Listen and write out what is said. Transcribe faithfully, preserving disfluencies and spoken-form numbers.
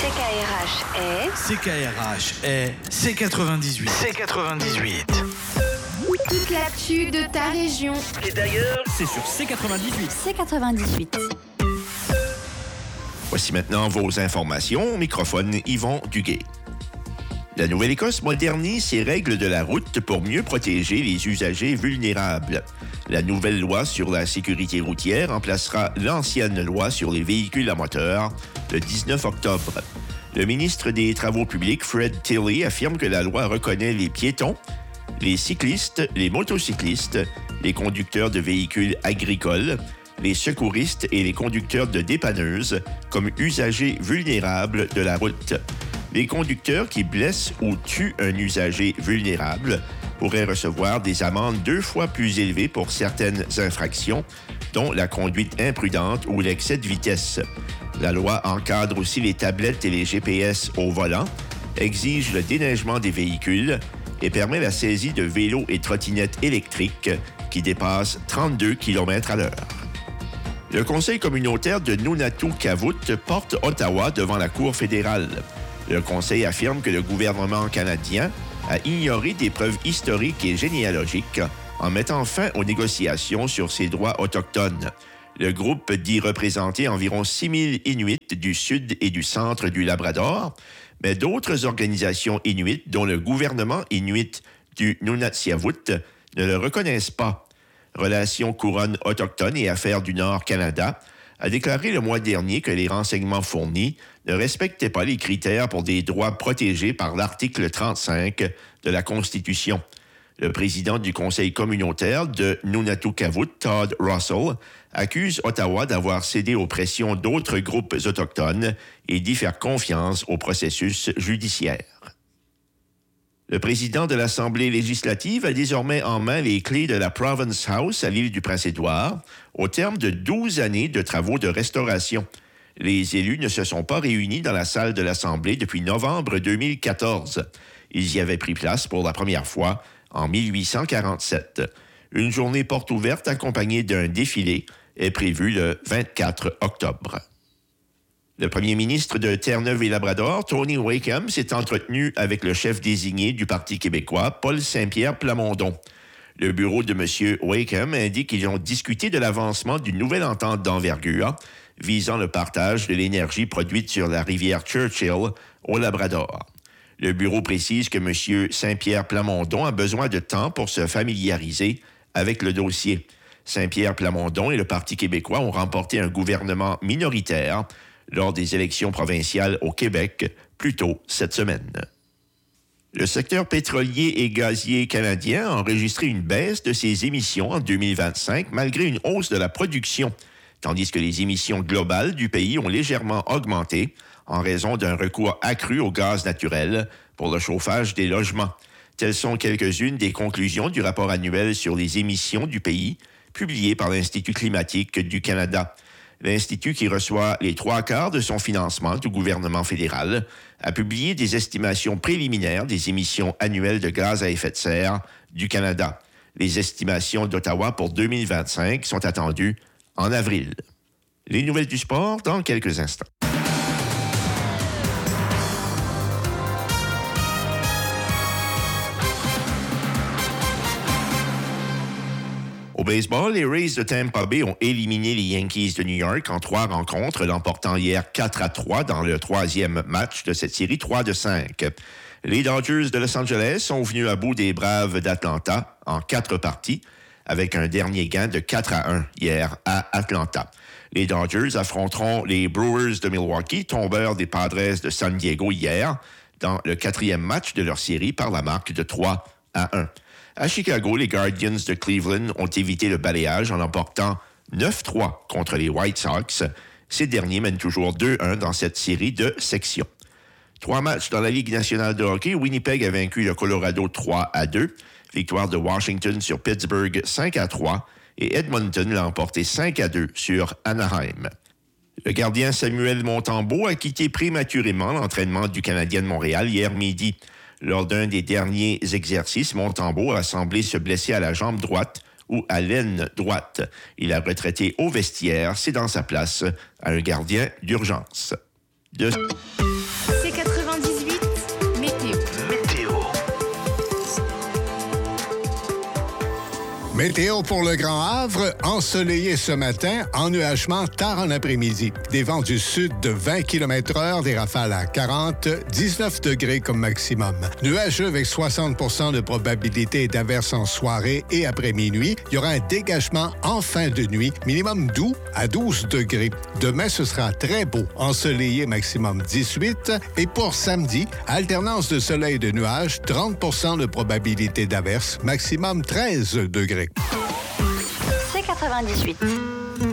C K R H est... C K R H est C quatre-vingt-dix-huit. C quatre-vingt-dix-huit. Toute l'actu de ta région. Et d'ailleurs, c'est sur C quatre-vingt-dix-huit. C quatre-vingt-dix-huit. Voici maintenant vos informations. Au microphone, Yvon Duguay. La Nouvelle-Écosse modernise ses règles de la route pour mieux protéger les usagers vulnérables. La nouvelle loi sur la sécurité routière remplacera l'ancienne loi sur les véhicules à moteur le dix-neuf octobre. Le ministre des Travaux publics, Fred Tilley, affirme que la loi reconnaît les piétons, les cyclistes, les motocyclistes, les conducteurs de véhicules agricoles, les secouristes et les conducteurs de dépanneuses comme usagers vulnérables de la route. Les conducteurs qui blessent ou tuent un usager vulnérable pourraient recevoir des amendes deux fois plus élevées pour certaines infractions, dont la conduite imprudente ou l'excès de vitesse. La loi encadre aussi les tablettes et les G P S au volant, exige le déneigement des véhicules et permet la saisie de vélos et trottinettes électriques qui dépassent trente-deux kilomètres à l'heure. Le Conseil communautaire de Nunatu-Kavut porte Ottawa devant la Cour fédérale. Le Conseil affirme que le gouvernement canadien a ignoré des preuves historiques et généalogiques en mettant fin aux négociations sur ses droits autochtones. Le groupe dit représenter environ six mille Inuits du sud et du centre du Labrador, mais d'autres organisations Inuits, dont le gouvernement Inuit du Nunatsiavut, ne le reconnaissent pas. Relations Couronne autochtone et Affaires du Nord Canada a déclaré le mois dernier que les renseignements fournis ne respectaient pas les critères pour des droits protégés par l'article trente-cinq de la Constitution. Le président du Conseil communautaire de Nunatu-Kavut, Todd Russell, accuse Ottawa d'avoir cédé aux pressions d'autres groupes autochtones et d'y faire confiance au processus judiciaire. Le président de l'Assemblée législative a désormais en main les clés de la Province House à l'île du Prince-Édouard, au terme de douze années de travaux de restauration. Les élus ne se sont pas réunis dans la salle de l'Assemblée depuis novembre deux mille quatorze. Ils y avaient pris place pour la première fois en mille huit cent quarante-sept. Une journée porte ouverte accompagnée d'un défilé est prévue le vingt-quatre octobre. Le premier ministre de Terre-Neuve-et-Labrador, Tony Wakeham, s'est entretenu avec le chef désigné du Parti québécois, Paul Saint-Pierre Plamondon. Le bureau de M. Wakeham indique qu'ils ont discuté de l'avancement d'une nouvelle entente d'envergure visant le partage de l'énergie produite sur la rivière Churchill au Labrador. Le bureau précise que M. Saint-Pierre Plamondon a besoin de temps pour se familiariser avec le dossier. Saint-Pierre Plamondon et le Parti québécois ont remporté un gouvernement minoritaire lors des élections provinciales au Québec plus tôt cette semaine. Le secteur pétrolier et gazier canadien a enregistré une baisse de ses émissions en deux mille vingt-cinq malgré une hausse de la production, tandis que les émissions globales du pays ont légèrement augmenté en raison d'un recours accru au gaz naturel pour le chauffage des logements. Telles sont quelques-unes des conclusions du rapport annuel sur les émissions du pays, publié par l'Institut climatique du Canada. L'Institut, qui reçoit les trois quarts de son financement du gouvernement fédéral, a publié des estimations préliminaires des émissions annuelles de gaz à effet de serre du Canada. Les estimations d'Ottawa pour deux mille vingt-cinq sont attendues en avril. Les nouvelles du sport dans quelques instants. Au baseball, les Rays de Tampa Bay ont éliminé les Yankees de New York en trois rencontres, l'emportant hier quatre à trois dans le troisième match de cette série trois de cinq. Les Dodgers de Los Angeles sont venus à bout des Braves d'Atlanta en quatre parties, avec un dernier gain de quatre à un hier à Atlanta. Les Dodgers affronteront les Brewers de Milwaukee, tombeurs des Padres de San Diego hier, dans le quatrième match de leur série par la marque de trois à un. À Chicago, les Guardians de Cleveland ont évité le balayage en emportant neuf trois contre les White Sox. Ces derniers mènent toujours deux un dans cette série de sections. Trois matchs dans la Ligue nationale de hockey. Winnipeg a vaincu le Colorado trois à deux. Victoire de Washington sur Pittsburgh cinq à trois. Et Edmonton l'a emporté cinq à deux sur Anaheim. Le gardien Samuel Montembeault a quitté prématurément l'entraînement du Canadien de Montréal hier midi. Lors d'un des derniers exercices, Montembeault a semblé se blesser à la jambe droite ou à l'aine droite. Il a retraité au vestiaire, c'est dans sa place à un gardien d'urgence. De... Météo pour le Grand Havre, ensoleillé ce matin, ennuagement tard en après-midi. Des vents du sud de vingt kilomètres heure, des rafales à quarante, dix-neuf degrés comme maximum. Nuageux avec soixante pour cent de probabilité d'averses en soirée et après minuit. Il y aura un dégagement en fin de nuit, minimum doux à douze degrés. Demain, ce sera très beau, ensoleillé maximum dix-huit. Et pour samedi, alternance de soleil et de nuages, trente pour cent de probabilité d'averses, maximum treize degrés. C quatre-vingt-dix-huit.